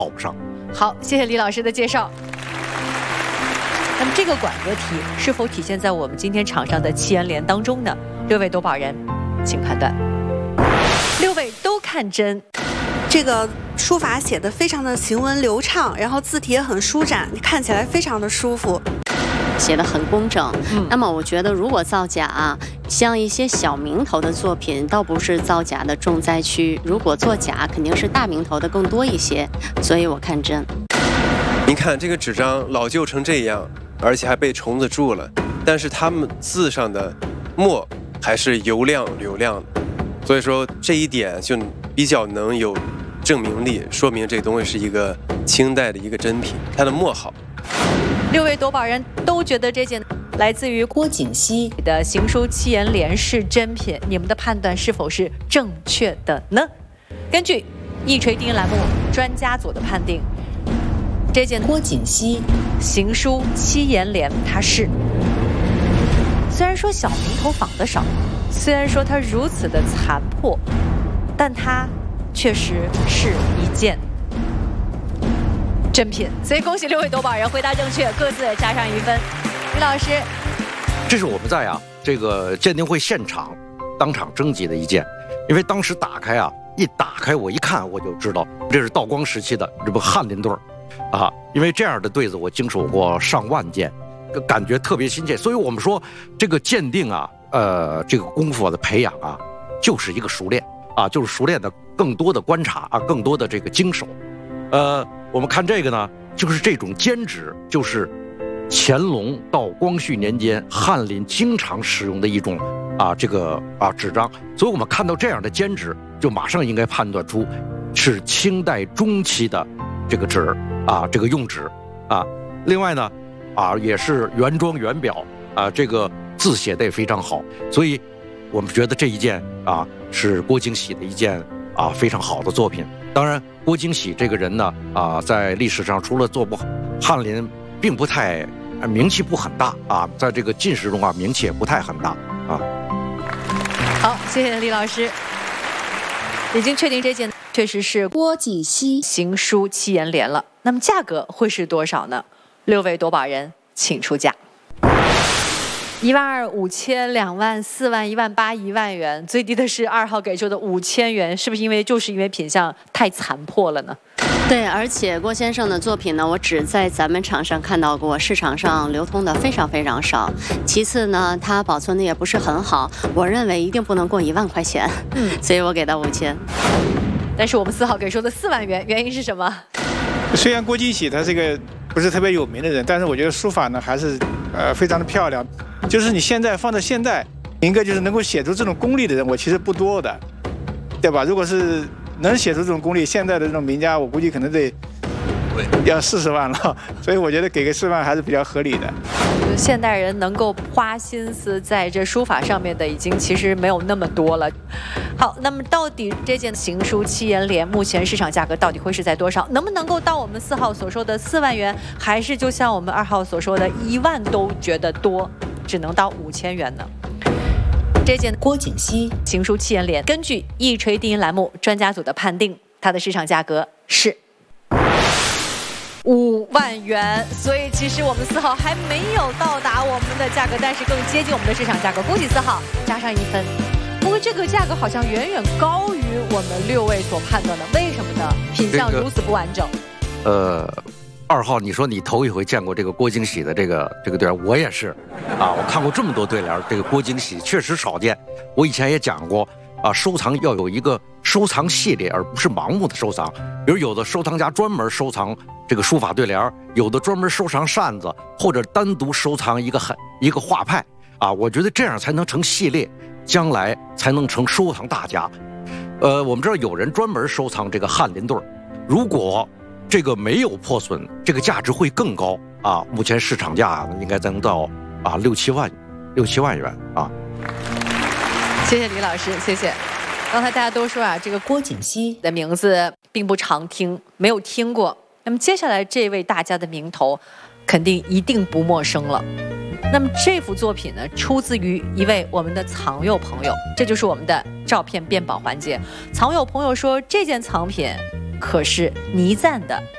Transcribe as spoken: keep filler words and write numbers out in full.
报不上。 好，谢谢李老师的介绍。那么这个馆歌题是否体现在我们今天场上的七言联当中呢？六位夺宝人，请判断。六位都看真。 这个书法写得非常的行文流畅，然后字体也很舒展，看起来非常的舒服。 写得很工整。 嗯， 那么我觉得，如果造假啊，像一些小名头的作品，倒不是造假的重灾区。如果作假，肯定是大名头的更多一些。所以我看真。 您看这个纸张老旧成这样，而且还被虫子蛀了，但是他们字上的墨还是油亮流亮的，所以说这一点就比较能有证明力，说明这个东西是一个清代的一个真品，它的墨好。 六位夺宝人都觉得这件来自于郭景熙的行书七言联是真品，你们的判断是否是正确的呢？根据一锤定音栏目专家组的判定，这件郭景熙行书七言联它是，虽然说小名头仿的少，虽然说它如此的残破，但它确实是一件真品，所以恭喜六位夺宝人回答正确，各自加上一分。李老师， 这是我们在啊这个鉴定会现场当场征集的一件，因为当时打开啊，一打开我一看我就知道这是道光时期的这不翰林对儿啊，因为这样的对子我经手过上万件，感觉特别亲切。所以我们说这个鉴定啊，呃，这个功夫的培养啊，就是一个熟练啊，就是熟练的更多的观察啊，更多的这个经手。呃，我们看这个呢，就是这种笺纸，就是乾隆到光绪年间翰林经常使用的一种啊这个啊纸张，所以我们看到这样的笺纸，就马上应该判断出是清代中期的这个纸啊，这个用纸啊。另外呢，啊也是原装原表啊，这个字写的也非常好，所以我们觉得这一件啊是郭景喜的一件啊非常好的作品。当然，郭景喜这个人呢，啊，在历史上除了做过翰林，并不太名气不很大啊，在这个进士中啊，名气也不太很大啊。 好，谢谢李老师，已经确定这件确实是郭景熙行书七言联了。那么价格会是多少呢？六位夺宝人请出价。一万二、五千、两万、四万、一万八、一万元，最低的是二号给出的五千元，是不是因为就是因为品相太残破了呢？ 对，而且郭先生的作品呢，我只在咱们场上看到过，市场上流通的非常非常少。其次呢，它保存的也不是很好，我认为一定不能过一万块钱，嗯，所以我给到五千。 但是我们四号给出的四万元，原因是什么？ 虽然郭景喜他是个不是特别有名的人，但是我觉得书法呢还是呃非常的漂亮。就是你现在放在现在，应该就是能够写出这种功力的人，我其实不多的，对吧？如果是能写出这种功力，现在的这种名家，我估计可能得要四十万了。所以我觉得给个四万还是比较合理的。 现代人能够花心思在这书法上面的，已经其实没有那么多了。好，那么到底这件行书七言联目前市场价格到底会是在多少？能不能够到我们四号所说的四万元，还是就像我们二号所说的一万都觉得多？只能到五千元呢。这件郭景熙行书七言联，根据一锤定音栏目专家组的判定，它的市场价格是五万元。所以其实我们四号还没有到达我们的价格，但是更接近我们的市场价格。恭喜四号加上一分。不过这个价格好像远远高于我们六位所判断的，为什么呢？品相如此不完整。 这个、呃。二号，你说你头一回见过这个郭景喜的这个这个对联，我也是，啊，我看过这么多对联，这个郭景喜确实少见。我以前也讲过，啊，收藏要有一个收藏系列，而不是盲目的收藏。比如有的收藏家专门收藏这个书法对联，有的专门收藏扇子，或者单独收藏一个很一个画派，啊，我觉得这样才能成系列，将来才能成收藏大家。呃，我们知道有人专门收藏这个翰林对儿，如果这个没有破损，这个价值会更高啊！目前市场价应该能到啊六七万，六七万元啊。 谢谢李老师，谢谢。刚才大家都说啊，这个郭景熙的名字并不常听，没有听过。那么接下来这位大家的名头，肯定一定不陌生了。那么这幅作品呢，出自于一位我们的藏友朋友，这就是我们的照片辨宝环节。藏友朋友说，这件藏品可是倪瓒的